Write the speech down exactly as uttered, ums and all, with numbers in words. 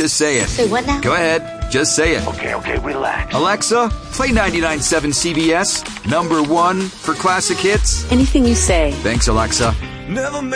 Just say it. Say what now? Go ahead. Just say it. Okay, okay, relax. Alexa, play ninety-nine point seven C B S. Number one for classic hits. Anything you say. Thanks, Alexa. Never